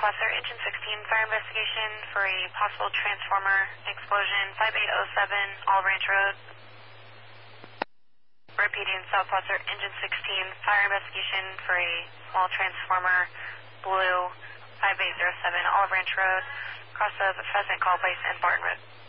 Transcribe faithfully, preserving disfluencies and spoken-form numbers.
Placer, Engine sixteen, fire investigation for a possible transformer explosion, five eight oh seven, Olive Ranch Road. Repeating, South Placer, Engine sixteen, fire investigation for a small transformer, blue, five eight oh seven, Olive Ranch Road, across the Pheasant Call Place and Barton Road.